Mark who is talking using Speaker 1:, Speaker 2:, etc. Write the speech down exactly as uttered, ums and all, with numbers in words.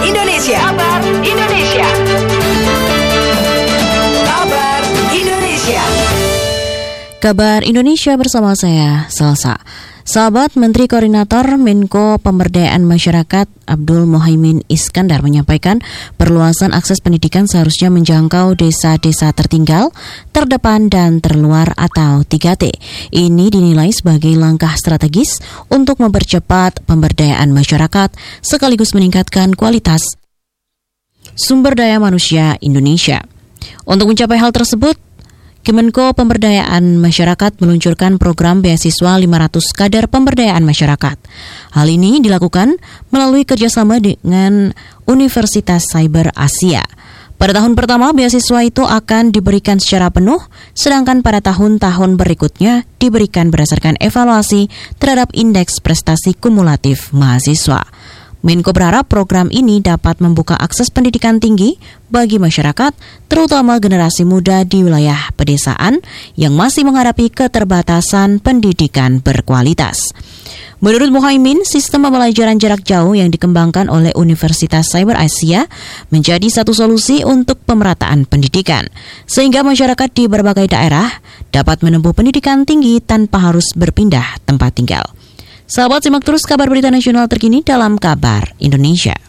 Speaker 1: Indonesia. Kabar Indonesia. Kabar Indonesia.
Speaker 2: Kabar Indonesia bersama saya, Salsa. Sahabat, Menteri Koordinator Menko Pemberdayaan Masyarakat Abdul Muhaimin Iskandar menyampaikan perluasan akses pendidikan seharusnya menjangkau desa-desa tertinggal, terdepan dan terluar atau tiga T. Ini dinilai sebagai langkah strategis untuk mempercepat pemberdayaan masyarakat sekaligus meningkatkan kualitas sumber daya manusia Indonesia. Untuk mencapai hal tersebut, Kemenko Pemberdayaan Masyarakat meluncurkan program beasiswa lima ratus kader pemberdayaan masyarakat. Hal ini dilakukan melalui kerjasama dengan Universitas Cyber Asia. Pada tahun pertama, beasiswa itu akan diberikan secara penuh, sedangkan pada tahun-tahun berikutnya diberikan berdasarkan evaluasi terhadap indeks prestasi kumulatif mahasiswa. Menko berharap program ini dapat membuka akses pendidikan tinggi bagi masyarakat, terutama generasi muda di wilayah pedesaan yang masih menghadapi keterbatasan pendidikan berkualitas. Menurut Muhaimin, sistem pembelajaran jarak jauh yang dikembangkan oleh Universitas Cyber Asia menjadi satu solusi untuk pemerataan pendidikan, sehingga masyarakat di berbagai daerah dapat menempuh pendidikan tinggi tanpa harus berpindah tempat tinggal. Sahabat, simak terus kabar berita nasional terkini dalam Kabar Indonesia.